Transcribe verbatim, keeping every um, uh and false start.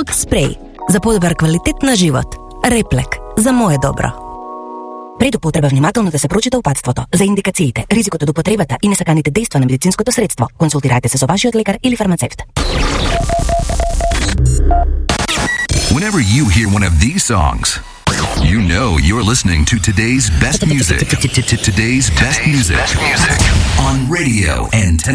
Nov sprej za по-добър квалитет на живот. Реплек за мое добро. Пред употреба внимателно да се прочита опатството за индикациите, ризикото од употребата и несаканите дејства на медицинското средство. Консултирайте се со вашиот лекар или фармацевт. Whenever you hear one of these songs, you know you're listening to today's best music. Today's best music on radio and